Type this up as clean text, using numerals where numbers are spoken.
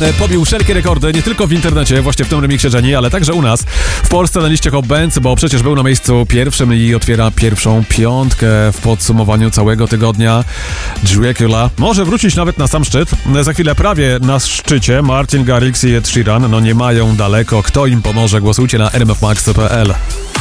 pobił wszelkie rekordy, nie tylko w internecie, właśnie w tym remiksie Jennie, ale także u nas w Polsce na liście Hot Bands, bo przecież był na miejscu pierwszym i otwiera pierwszą piątkę w podsumowaniu całego tygodnia. Dracula może wrócić nawet na sam szczyt. Za chwilę prawie na szczycie Martin Garrix i Ed Sheeran. No nie mają daleko. Kto im pomoże? Głosujcie na rmfmax.pl.